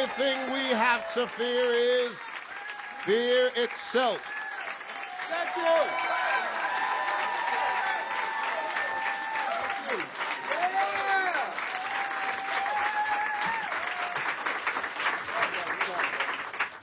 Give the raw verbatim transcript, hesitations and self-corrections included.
thing we have to fear is fear itself. Thank you.